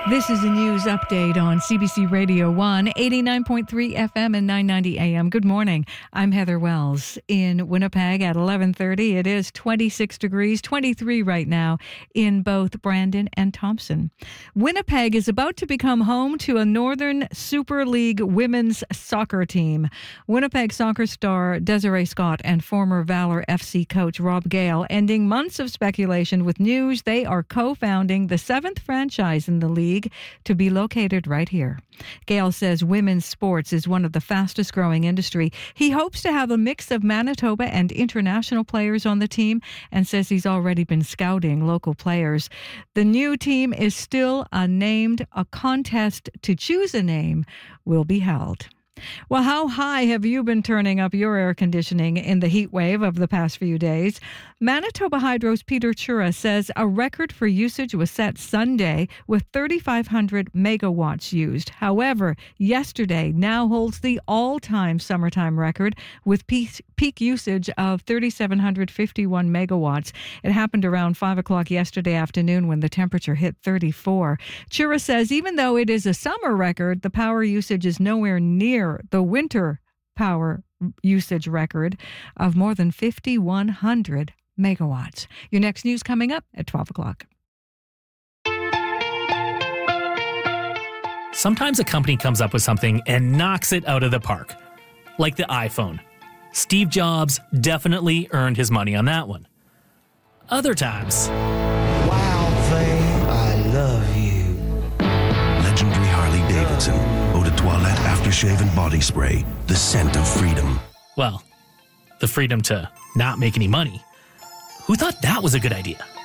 This is a news update on CBC Radio 1, 89.3 FM and 990 AM. Good morning. I'm Heather Wells. In Winnipeg at 11:30, it is 26 degrees, 23 right now in both Brandon and Thompson. Winnipeg is about to become home to a Northern Super League women's soccer team. Winnipeg soccer star Desiree Scott and former Valor FC coach Rob Gale ending months of speculation with news they are co-founding the 7th franchise in the league to be located right here. Gale says women's sports is one of the fastest growing industry. He hopes to have a mix of Manitoba and international players on the team and says he's already been scouting local players. The new team is still unnamed. A contest to choose a name will be held. Well, how high have you been turning up your air conditioning in the heat wave of the past few days? Manitoba Hydro's Peter Chura says a record for usage was set Sunday with 3,500 megawatts used. However, yesterday now holds the all-time summertime record with peak usage of 3,751 megawatts. It happened around 5 o'clock yesterday afternoon when the temperature hit 34. Chura says even though it is a summer record, the power usage is nowhere near the winter power usage record of more than 5,100 megawatts. Your next news coming up at 12 o'clock. Sometimes a company comes up with something and knocks it out of the park, like the iPhone. Steve Jobs definitely earned his money on that one. Other times, Wild thing, I love you. Legendary Harley-Davidson, Eau de Toilette Aftershave and Body Spray, the scent of freedom. well, the freedom to not make any money. Who thought that was a good idea?